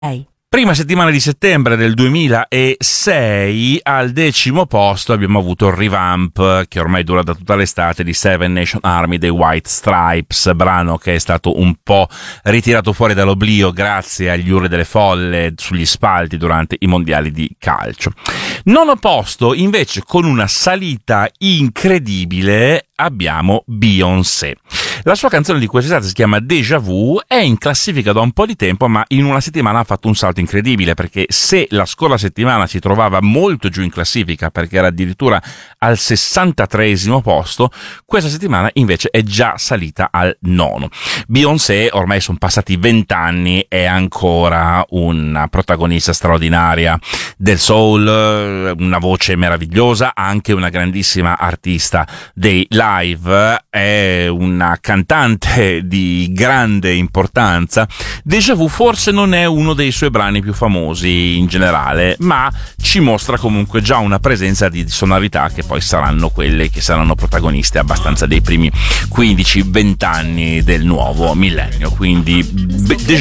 Prima settimana di settembre del 2006, al 10° posto abbiamo avuto il revamp, che ormai dura da tutta l'estate, di Seven Nation Army dei White Stripes, brano che è stato un po' ritirato fuori dall'oblio grazie agli urli delle folle sugli spalti durante i mondiali di calcio. Nono posto, invece, con una salita incredibile, abbiamo Beyoncé. La sua canzone di quest'estate si chiama Déjà Vu, è in classifica da un po' di tempo, ma in una settimana ha fatto un salto incredibile, perché se la scorsa settimana si trovava molto giù in classifica, perché era addirittura al 63° posto, questa settimana invece è già salita al 9°. Beyoncé, ormai sono passati 20 anni, è ancora una protagonista straordinaria del soul, una voce meravigliosa, anche una grandissima artista dei live, è una cantante di grande importanza. Déjà Vu forse non è uno dei suoi brani più famosi in generale, ma ci mostra comunque già una presenza di sonorità che poi saranno quelle che saranno protagoniste abbastanza dei primi 15-20 anni del nuovo millennio. Quindi Déjà